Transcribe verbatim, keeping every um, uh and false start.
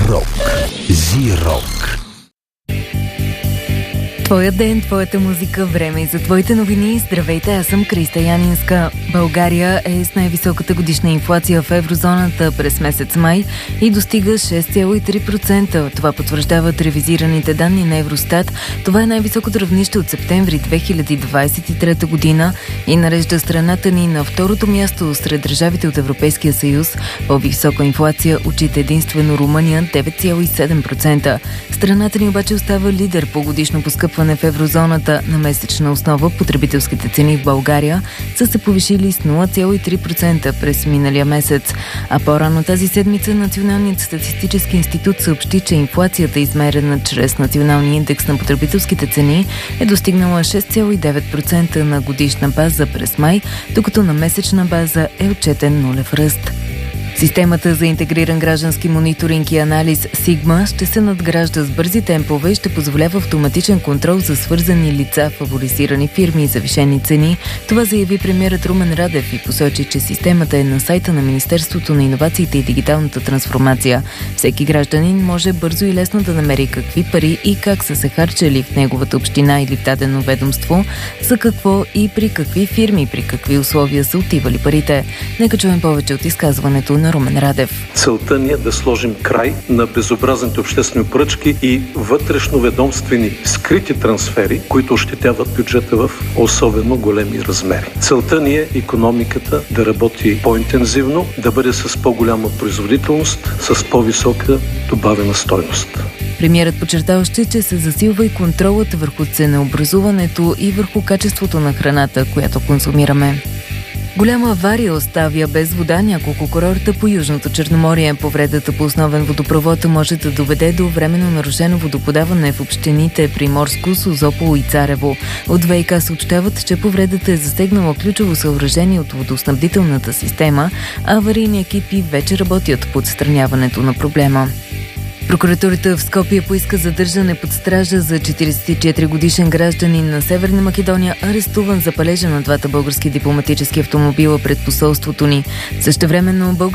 Рок. Зи-рок. Твоя ден, твоята музика, време и за твоите новини. Здравейте, аз съм Криста Янинска. България е с най-високата годишна инфлация в еврозоната през месец май и достига шест цяло и три процента. Това потвърждават ревизираните данни на Евростат. Това е най-високото равнище от септември две хиляди двадесет и трета година и нарежда страната ни на второто място сред държавите от Европейския съюз. По-висока инфлация отчита единствено Румъния девет цяло и седем процента. Страната ни обаче остава лидер по годишно поскъпване в еврозоната. На месечна основа потребителските цени в България са се повишили с нула цяло и три процента през миналия месец. А по-рано тази седмица Националният статистически институт съобщи, че инфлацията, измерена чрез Националния индекс на потребителските цени, е достигнала шест цяло и девет процента на годишна база през май, докато на месечна база е отчетен нулев ръст. Системата за интегриран граждански мониторинг и анализ Сигма ще се надгражда с бързи темпове и ще позволява автоматичен контрол за свързани лица, фаворизирани фирми и завишени цени. Това заяви премиерът Румен Радев и посочи, че системата е на сайта на Министерството на иновациите и дигиталната трансформация. Всеки гражданин може бързо и лесно да намери какви пари и как са се харчали в неговата община или в дадено ведомство, за какво и при какви фирми, при какви условия са отивали парите. Нека чуем повече от изказването на Румен Радев. Целта ни е да сложим край на безобразните обществени поръчки и вътрешноведомствени скрити трансфери, които ощетяват бюджета в особено големи размери. Целта ни е икономиката да работи по-интензивно, да бъде с по-голяма производителност, с по-висока добавена стойност. Премиерът подчерта още, че се засилва и контролът върху ценообразуването и върху качеството на храната, която консумираме. Голяма авария оставя без вода няколко курорта по Южното Черноморие. Повредата по основен водопровод може да доведе до временно нарушено водоподаване в общините Приморско, Созопол и Царево. От ВиК съобщават, че повредата е засегнала ключово съоръжение от водоснабдителната система, а аварийни екипи вече работят по отстраняването на проблема. Прокуратурата в Скопие поиска задържане под стража за четиридесет и четири годишен гражданин на Северна Македония, арестуван за палежа на двата български дипломатически автомобила пред посолството ни. Същевременно българските